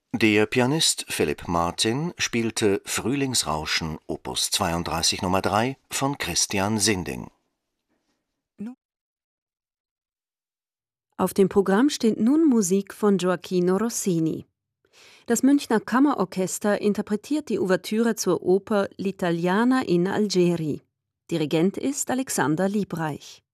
Der Pianist Philipp Martin spielte Frühlingsrauschen Opus 32 Nr. 3 von Christian Sinding. Auf dem Programm steht nun Musik von Gioachino Rossini. Das Münchner Kammerorchester interpretiert die Ouvertüre zur Oper L'Italiana in Algeri. Dirigent ist Alexander Liebreich.